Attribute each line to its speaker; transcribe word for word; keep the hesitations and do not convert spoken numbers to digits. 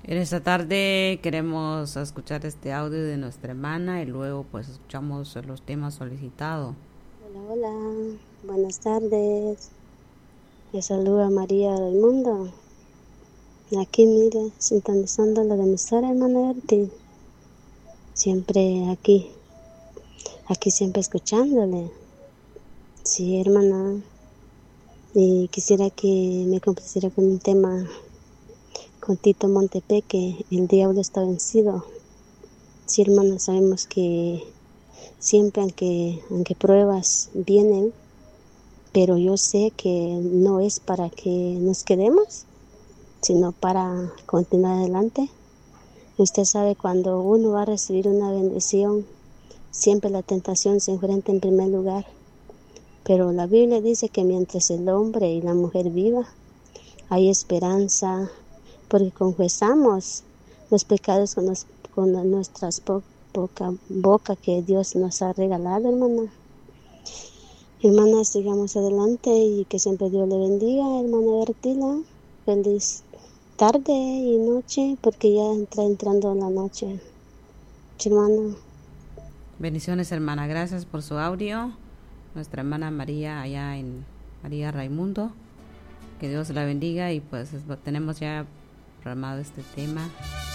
Speaker 1: En esta tarde queremos escuchar este audio de nuestra hermana y luego pues escuchamos los temas solicitados.
Speaker 2: Hola, hola, buenas tardes. Les saluda María del Mundo. Aquí, mire, sintonizando la de mi historia, hermana Berti. Siempre aquí, aquí siempre escuchándole. Sí, hermana. Y quisiera que me complaciera con un tema con Tito Montepeque, El diablo está vencido. Sí, hermana, sabemos que siempre aunque, aunque pruebas vienen, pero yo sé que no es para que nos quedemos, sino para continuar adelante. Usted sabe, cuando uno va a recibir una bendición, siempre la tentación se enfrenta en primer lugar. Pero la Biblia dice que mientras el hombre y la mujer viva, hay esperanza, porque confesamos los pecados con, los, con nuestras po- boca, boca que Dios nos ha regalado, hermana. Hermana, sigamos adelante y que siempre Dios le bendiga, hermana Bertila. Feliz tarde y noche, porque ya entra entrando la noche. Hermana.
Speaker 1: Bendiciones, hermana, gracias por su audio. Nuestra hermana María allá en María Raimundo. Que Dios la bendiga y pues tenemos ya programado este tema.